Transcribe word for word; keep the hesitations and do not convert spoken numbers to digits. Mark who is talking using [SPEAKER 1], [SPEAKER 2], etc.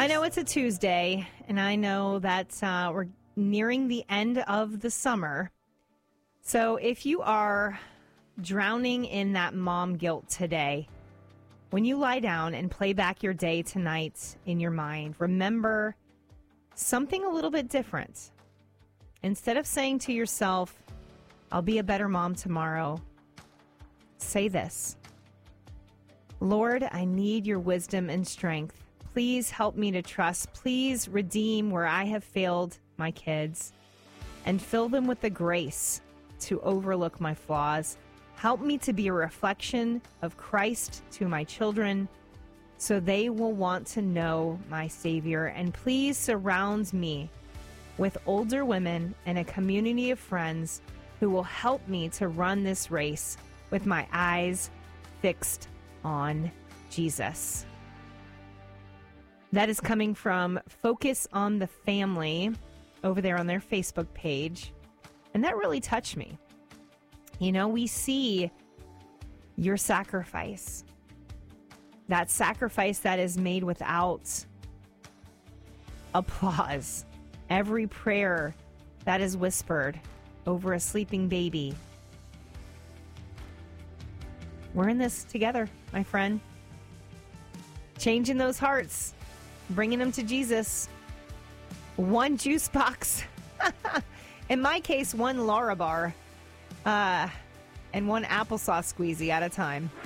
[SPEAKER 1] I know it's a Tuesday, and I know that uh, we're nearing the end of the summer. So if you are drowning in that mom guilt today, when you lie down and play back your day tonight in your mind, remember something a little bit different. Instead of saying to yourself, I'll be a better mom tomorrow, say this: Lord, I need your wisdom and strength. Please help me to trust. Please redeem where I have failed my kids and fill them with the grace to overlook my flaws. Help me to be a reflection of Christ to my children so they will want to know my Savior. And please surround me with older women and a community of friends who will help me to run this race with my eyes fixed on Jesus. That is coming from Focus on the Family over there on their Facebook page. And that really touched me. You know, we see your sacrifice. That sacrifice that is made without applause. Every prayer that is whispered over a sleeping baby. We're in this together, my friend. Changing those hearts. Bringing them to Jesus. One juice box. In my case, one Larabar. Uh, and one applesauce squeezy at a time.